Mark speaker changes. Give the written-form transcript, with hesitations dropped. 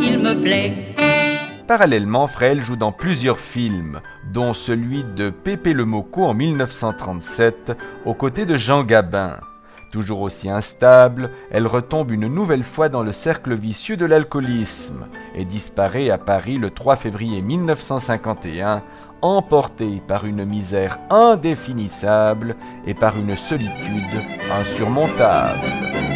Speaker 1: il me plaît.
Speaker 2: Parallèlement, Frêle joue dans plusieurs films, dont celui de Pépé le Mocco en 1937, aux côtés de Jean Gabin. Toujours aussi instable, elle retombe une nouvelle fois dans le cercle vicieux de l'alcoolisme et disparaît à Paris le 3 février 1951, emportée par une misère indéfinissable et par une solitude insurmontable.